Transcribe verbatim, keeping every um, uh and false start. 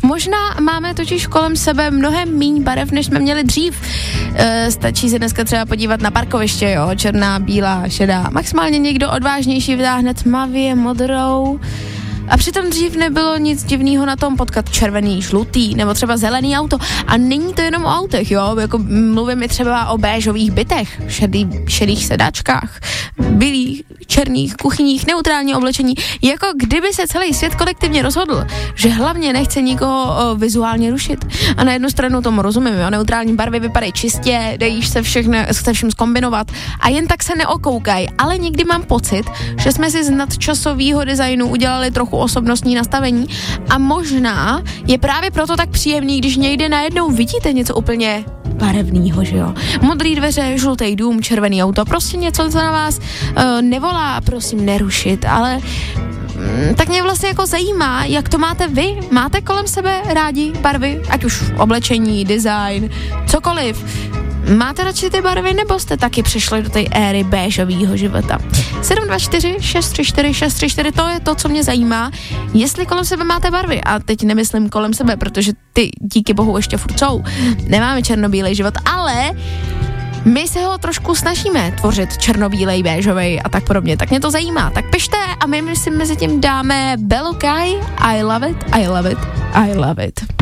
Možná máme totiž kolem sebe mnohem míň barev, než jsme měli dřív. E, stačí se dneska třeba podívat na parkoviště, jo, černá, bílá, šedá. Maximálně někdo odvážnější vytáhne tmavě modrou. A přitom dřív nebylo nic divného na tom potkat červený, žlutý nebo třeba zelený auto. A není to jenom o autech, jo, jako mluvím i třeba o béžových bytech, šedý, šedých sedačkách, bílých, černých, kuchyních, neutrální oblečení. Jako kdyby se celý svět kolektivně rozhodl, že hlavně nechce nikoho o, vizuálně rušit. A na jednu stranu tomu rozumím, jo, neutrální barvy vypadají čistě, dejíš se všechny, se všem zkombinovat a jen tak se neokoukají. Ale někdy mám pocit, že jsme si z nadčasového designu udělali trochu osobnostní nastavení a možná je právě proto tak příjemný, když někde najednou vidíte něco úplně barevnýho, že jo. Modrý dveře, žlutý dům, červený auto, prostě něco, co na vás uh, nevolá, prosím, nerušit, ale mm, tak mě vlastně jako zajímá, jak to máte vy. Máte kolem sebe rádi barvy, ať už oblečení, design, cokoliv. Máte radši ty barvy, nebo jste taky přišli do té éry béžového života? sedm dva čtyři šest tři čtyři šest tři čtyři, to je to, co mě zajímá. Jestli kolem sebe máte barvy, a teď nemyslím kolem sebe, protože ty díky bohu ještě furt jsou. Nemáme černobílej život, ale my se ho trošku snažíme tvořit černobílej, béžovej a tak podobně. Tak mě to zajímá. Tak pište a my si mezi tím dáme Belokai, I love it, I love it, I love it.